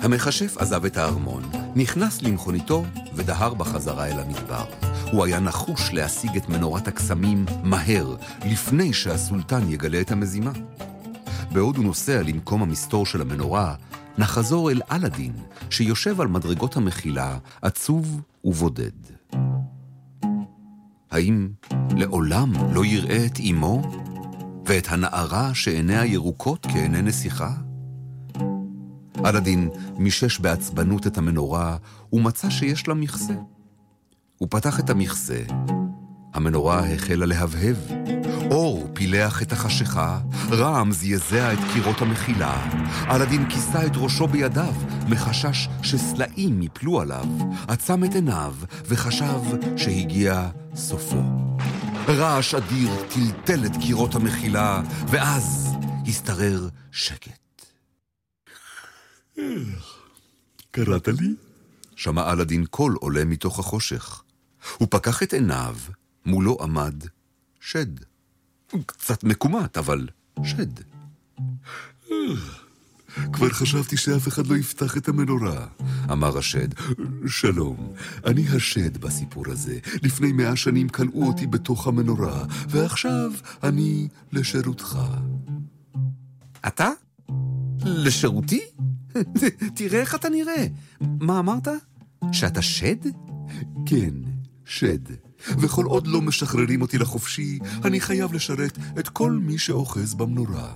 המכשף עזב את הארמון, נכנס למכוניתו ודהר בחזרה אל המדבר. הוא היה נחוש להשיג את מנורת הקסמים מהר, לפני שהסולטן יגלה את המזימה. בעוד הוא נוסע למקום המסתור של המנורה, נחזור אל אלאדין, שיושב על מדרגות המחילה, עצוב ובודד. האם לעולם לא יראה את אמו, ואת הנערה שעיניה ירוקות כעיני נסיכה? אלאדין מישש בעצבנות את המנורה, ומצא שיש לה מכסה. הוא פתח את המכסה, המנורה החלה להבהב. אור פילח את החשיכה, רעם זיזע את קירות המחילה. אלאדין כיסה את ראשו בידיו, מחשש שסלעים יפלו עליו. עצם את עיניו וחשב שהגיע סופו. רעש אדיר טלטל את קירות המחילה, ואז הסתרר שקט. קראת לי? שמע אלאדין קול עולה מתוך החושך. הוא פקח את עיניו, מולו עמד שד. קצת מקומט, אבל שד. כבר חשבתי שאף אחד לא יפתח את המנורה, אמר השד. שלום, אני השד בסיפור הזה. לפני 100 שנים קלעו אותי בתוך המנורה, ועכשיו אני לשירותך. אתה? לשירותי? תראה איך אתה נראה. מה אמרת? שאתה שד? כן, שד. וכל עוד לא משחררים אותי לחופשי, אני חייב לשרת את כל מי שאוחז במנורה.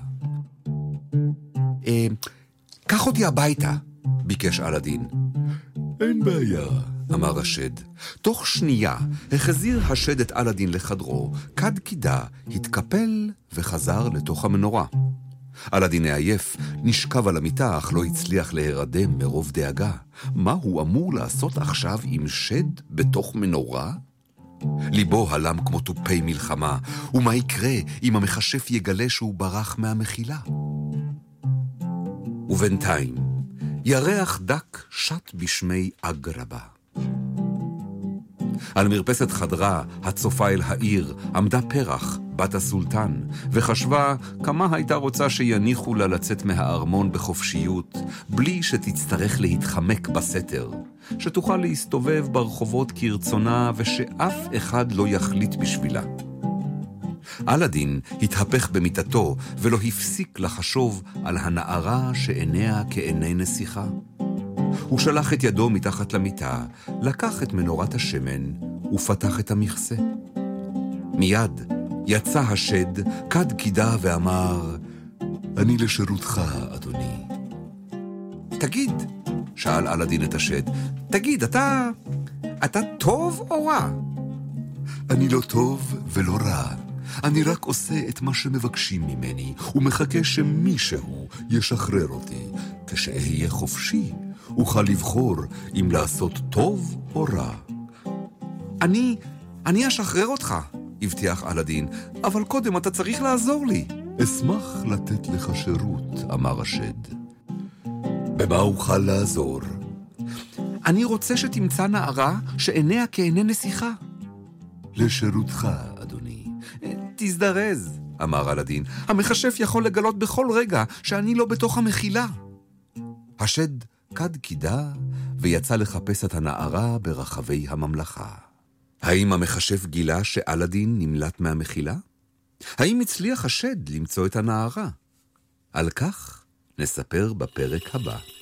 קח אותי הביתה, ביקש אלאדין. אין בעיה, אמר השד. תוך שנייה החזיר השד את אלאדין לחדרו, כד קידה, התקפל וחזר לתוך המנורה. אלאדין העייף נשכב על המיטה, אך לא הצליח להירדם מרוב דאגה. מה הוא אמור לעשות עכשיו עם שד בתוך מנורה? ליבו הלם כמו טופי מלחמה, ומה יקרה אם המכשף יגלה שהוא ברח מהמחילה? ובינתיים, ירח דק שט בשמי אגרבה. על מרפסת חדרה, הצופה אל העיר, עמדה פרח, בת הסולטן, וחשבה כמה הייתה רוצה שיניחו לה לצאת מהארמון בחופשיות, בלי שתצטרך להתחמק בסתר, שתוכל להסתובב ברחובות כרצונה ושאף אחד לא יחליט בשבילה. אלאדין התהפך במיטתו ולא הפסיק לחשוב על הנערה שעיניה כעיני נסיכה. הוא שלח את ידו מתחת למיטה, לקח את מנורת השמן ופתח את המכסה. מיד יצא השד, כד קידה ואמר, אני לשירותך, אדוני. תגיד, שאל אלאדין את השד, תגיד, אתה טוב או רע? אני לא טוב ולא רע. אני רק עושה את מה שמבקשים ממני, ומחכה שמישהו ישחרר אותי. כשאהיה חופשי, אוכל לבחור אם לעשות טוב או רע. אני אשחרר אותך, הבטיח אלאדין, אבל קודם אתה צריך לעזור לי. אשמח לתת לך שירות, אמר השד. במה אוכל לעזור? אני רוצה שתמצא נערה שעיניה כעיני נסיכה. לשירותך, אדוני. תזדרז, אמר אלאדין. המכשף יכול לגלות בכל רגע שאני לא בתוך המחילה. השד כד קידה ויצא לחפש את הנערה ברחבי הממלכה. האם המכשף גילה שאלאדין נמלט מהמחילה? האם הצליח השד למצוא את הנערה? על כך נספר בפרק הבא.